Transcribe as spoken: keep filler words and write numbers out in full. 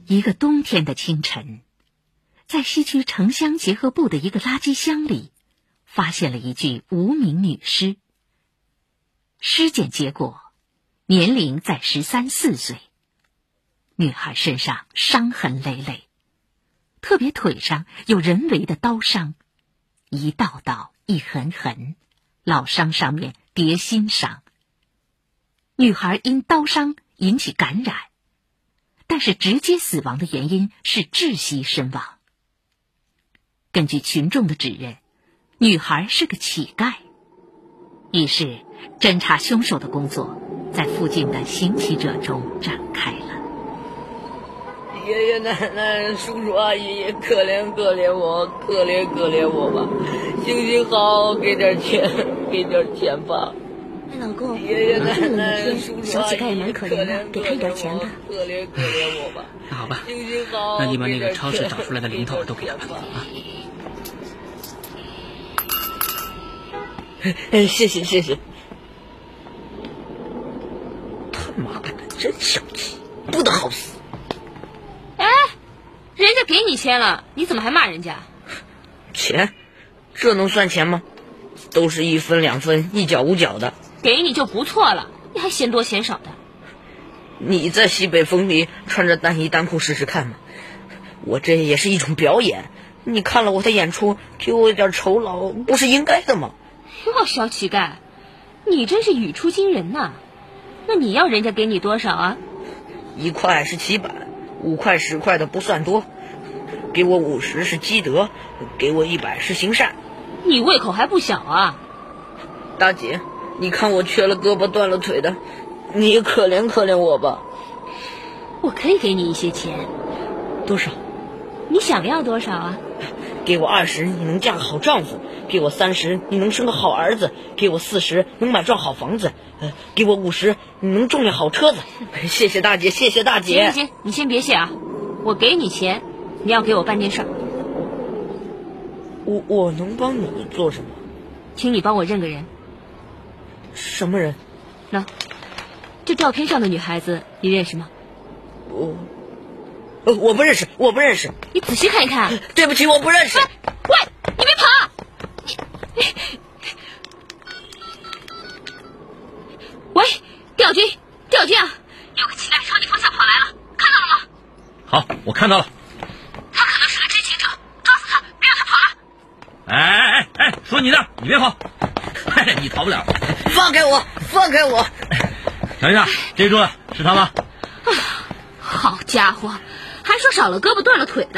一个冬天的清晨，在西区城乡结合部的一个垃圾箱里，发现了一具无名女尸。尸检结果，年龄在十三四岁。女孩身上伤痕累累，特别腿上有人为的刀伤，一道道，一痕痕，老伤上面叠新伤。女孩因刀伤引起感染，但是直接死亡的原因是窒息身亡。根据群众的指认，女孩是个乞丐。于是侦查凶手的工作在附近的行乞者中展开了。 爷爷奶奶、叔叔阿姨，可怜可怜我，可怜可怜我吧！行行好，给点钱，给点钱吧。 老公， 爷爷奶奶、 天叔叔小乞丐也阿姨， 蛮可怜的，给他一点钱吧。 可怜可怜我吧。 那好吧， 行行好， 那你把那个超市找出来的零头都给他们啊。 谢谢谢谢。他妈的，真小气，不得好死！ 哎，人家给你钱了，你怎么还骂人家？ 钱，这能算钱吗？都是一分两分，一角五角的。 给你就不错了，你还嫌多嫌少的。 你在西北风里穿着单衣单裤试试看嘛，我这也是一种表演。你看了我的演出，给我一点酬劳，不是应该的吗？ 哟，小乞丐，你真是语出惊人呐！那你要人家给你多少啊？ 一块是起板，五块十块的不算多，给我五十是积德，给我一百是行善。 你胃口还不小啊！ 大姐，你看我缺了胳膊断了腿的，你也可怜可怜我吧。 我可以给你一些钱。 多少？ 你想要多少啊？ 给我二十，你能嫁个好丈夫；给我三十，你能生个好儿子；给我四十，能买幢好房子；呃，给我五十，你能中辆好车子。谢谢大姐，谢谢大姐。 行行，你先别谢啊，我给你钱，你要给我办件事儿。 我我能帮你做什么？ 请你帮我认个人。 什么人？ 那，这照片上的女孩子，你认识吗？ 我，呃，我不认识，我不认识。 你仔细看一看。 对不起，我不认识。 喂，你别跑！你你喂，调军，调军啊！有个乞丐朝你方向跑来了，看到了吗？ 好，我看到了。 他可能是个知情者，抓住他，别让他跑了。 哎哎哎哎，说你呢，你别跑，嘿，你逃不了。 放开我，放开我！ 小英啊，这住了，是他吗？ 好家伙，还说少了胳膊断了腿的。